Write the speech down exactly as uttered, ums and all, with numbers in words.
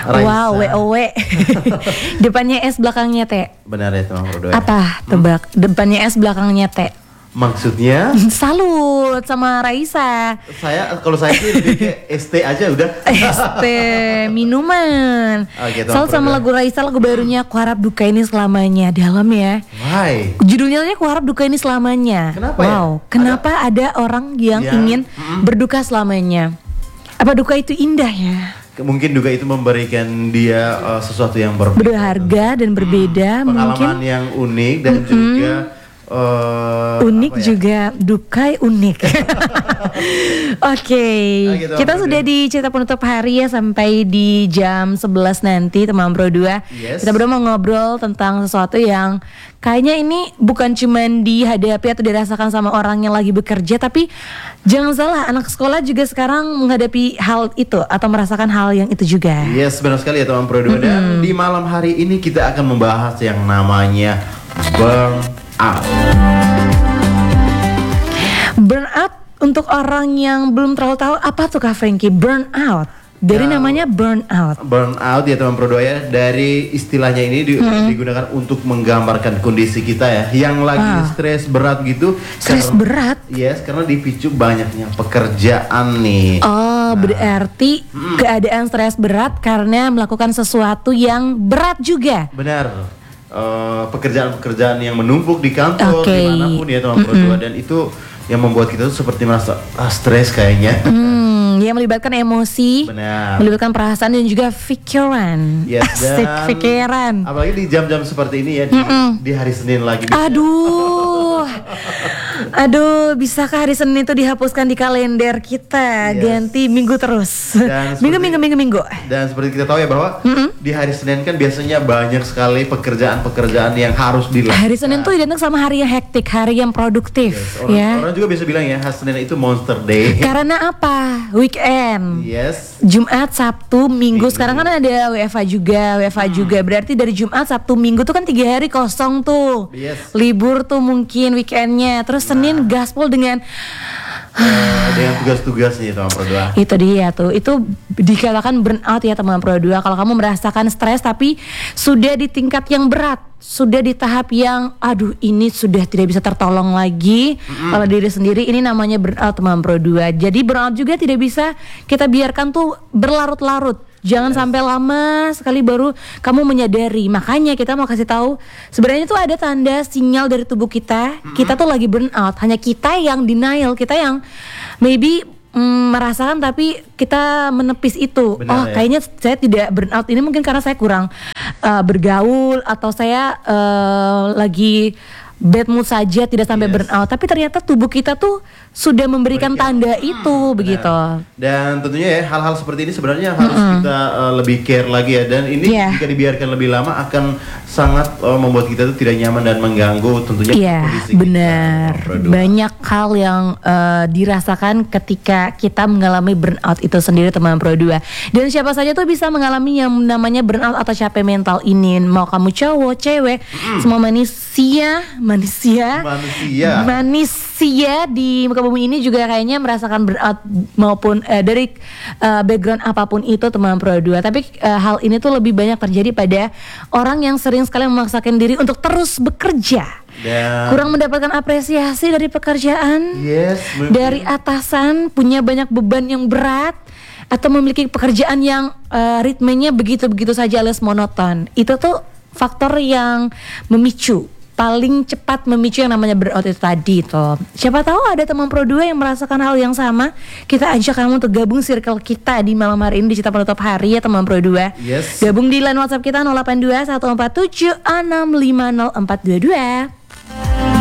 Raisa. Wow, W O W. Depannya S, belakangnya T. Benar ya teman Pro dua. Apa? Tebak. Hmm? Depannya S, belakangnya T. Maksudnya? Salut sama Raisa. Saya kalau saya sih lebih ke S T aja udah. S T minuman. Oke, Salut sama lagu Raisa, lagu barunya Ku Harap Duka Ini Selamanya. Dalam ya. Why? Judulnya Ku Harap Duka Ini Selamanya. Kenapa wow. ya? Kenapa ada, ada orang yang, yang ingin mm-mm. berduka selamanya? Apa duka itu indah ya? Mungkin duka itu memberikan dia uh, sesuatu yang berbeda, berharga dan berbeda, hmm, pengalaman mungkin yang unik dan mm-hmm. juga uh, unik ya? juga dukai unik. Oke, okay. oh, gitu, kita sudah di cerita penutup hari ya sampai di jam sebelas nanti teman Pro dua. Yes. Kita berdua mau ngobrol tentang sesuatu yang kayaknya ini bukan cuman dihadapi atau dirasakan sama orang yang lagi bekerja, tapi jangan salah, anak sekolah juga sekarang menghadapi hal itu atau merasakan hal yang itu juga. Yes, benar sekali ya teman Pro dua. Mm-hmm. Dan di malam hari ini kita akan membahas yang namanya burn out. Burn out untuk orang yang belum terlalu tahu apa tuh Kak Frankie, burn out. Dari ya, namanya burn out. Burn out ya teman Pro dua ya. Dari istilahnya ini di, hmm. digunakan untuk menggambarkan kondisi kita ya, yang lagi ah. stres berat gitu. Stres karena, berat? Yes, karena dipicu banyaknya pekerjaan nih. Oh, nah. Berarti hmm. keadaan stres berat karena melakukan sesuatu yang berat juga. Benar. Uh, pekerjaan-pekerjaan yang menumpuk di kantor, okay. dimanapun ya teman Pro dua, dan itu yang membuat kita tuh seperti merasa ah, stres kayaknya. Hmm, yang melibatkan emosi, benar. Melibatkan perasaan dan juga pikiran. Yes, asik dan pikiran. Apalagi di jam-jam seperti ini ya, di, di hari Senin lagi. Aduh, aduh, bisakah hari Senin itu dihapuskan di kalender kita, yes. ganti minggu terus. Minggu, minggu, minggu, minggu. Dan seperti kita tahu ya bahwa mm-mm. di hari Senin kan biasanya banyak sekali pekerjaan-pekerjaan yang harus dilakukan. Hari Senin tuh identik sama hari yang hektik, hari yang produktif. Yes, orang, ya. Orang juga biasa bilang ya, hari Senin itu monster day. Karena apa? Weekend. Yes. Jumat, Sabtu, Minggu. Minggu. Sekarang kan ada W F H juga, W F H hmm. juga. Berarti dari Jumat, Sabtu, Minggu tuh kan tiga hari kosong tuh. Yes. Libur tuh mungkin weekendnya. Terus nah. Senin gaspol dengan Uh, dengan tugas-tugasnya teman Pro dua. Itu dia tuh, itu dikatakan burnout ya teman Pro dua. Kalau kamu merasakan stres tapi sudah di tingkat yang berat, sudah di tahap yang aduh ini sudah tidak bisa tertolong lagi mm-hmm. oleh diri sendiri, ini namanya burnout teman Pro dua. Jadi burnout juga tidak bisa kita biarkan tuh berlarut-larut. Jangan yes. sampai lama sekali baru kamu menyadari. Makanya kita mau kasih tahu sebenarnya tuh ada tanda sinyal dari tubuh kita, mm-hmm. kita tuh lagi burnout. Hanya kita yang denial, kita yang maybe mm, merasakan tapi kita menepis itu. Benar, oh ya? Kayaknya saya tidak burnout ini mungkin karena saya kurang uh, bergaul atau saya uh, lagi bad mood saja, tidak sampai yes. burnout. Tapi ternyata tubuh kita tuh sudah memberikan Berikan. tanda itu hmm, begitu. Dan tentunya ya hal-hal seperti ini sebenarnya harus mm-hmm. kita uh, lebih care lagi ya. Dan ini yeah. jika dibiarkan lebih lama akan sangat uh, membuat kita tuh tidak nyaman dan mengganggu tentunya yeah, kondisi benar. Kita. Banyak hal yang uh, dirasakan ketika kita mengalami burnout itu sendiri teman Pro dua. Dan siapa saja tuh bisa mengalami yang namanya burnout atau capek mental ini. Mau kamu cowok, cewek, mm. semua manusia, manusia, manusia, manusia di muka bumi ini juga kayaknya merasakan burnout maupun uh, dari uh, background apapun itu teman Pro dua. Tapi uh, hal ini tuh lebih banyak terjadi pada orang yang sering sekali memaksakan diri untuk terus bekerja. Yeah. Kurang mendapatkan apresiasi dari pekerjaan, yes, dari atasan, punya banyak beban yang berat, atau memiliki pekerjaan yang uh, ritmenya begitu-begitu saja alias monoton. Itu tuh faktor yang memicu, paling cepat memicu yang namanya burnout itu tadi tuh. Siapa tahu ada teman Pro dua yang merasakan hal yang sama. Kita ajak kamu untuk gabung circle kita di malam hari ini di Cerita Penutup Hari ya teman Pro dua. Yes. Gabung di line WhatsApp kita nol delapan dua satu empat tujuh enam lima nol empat dua dua.